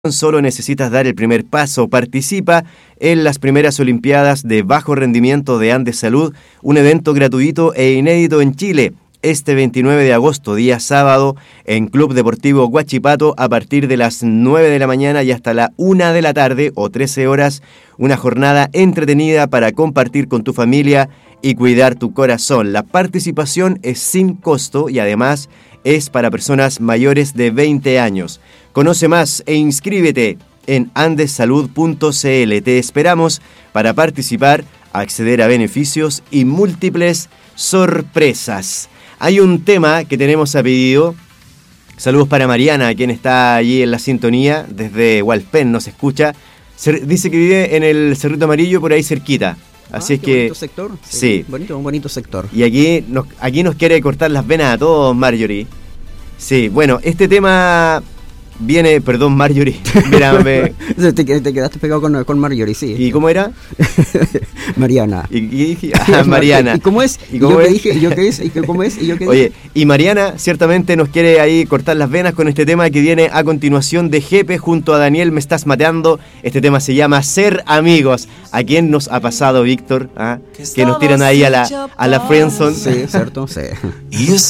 Solo necesitas dar el primer paso. Participa en las primeras Olimpiadas de Bajo Rendimiento de Andes Salud, un evento gratuito e inédito en Chile. Este 29 de agosto, día sábado, en Club Deportivo Huachipato, a partir de las 9 de la mañana y hasta la 1 de la tarde o 13 horas, una jornada entretenida para compartir con tu familia y cuidar tu corazón. La participación es sin costo y además es para personas mayores de 20 años. Conoce más e inscríbete en andesalud.cl. Te esperamos para participar, acceder a beneficios y múltiples sorpresas. Hay un tema que tenemos a pedido. Saludos para Mariana, quien está allí en la sintonía, desde Hualpén nos escucha. Dice que vive en el Cerrito Amarillo, por ahí cerquita. Así es que bonito sector. Sí. Bonito sector. Y aquí nos quiere cortar las venas a todos, Marjorie. Sí, bueno, este tema viene, perdón, Marjorie. Mira, te quedaste pegado con Marjorie, sí. ¿Y cómo era? Mariana. Mariana. ¿Y cómo es? ¿Y yo qué dije? ¿Y yo qué es? ¿Y cómo es? ¿Y yo qué dije? Oye, y Mariana ciertamente nos quiere ahí cortar las venas con este tema que viene a continuación de Jepe junto a Daniel Me Estás Mateando. Este tema se llama Ser Amigos. ¿A quién nos ha pasado, Víctor? ¿Ah? Que nos tiran ahí a la friendzone. Sí, cierto, sí.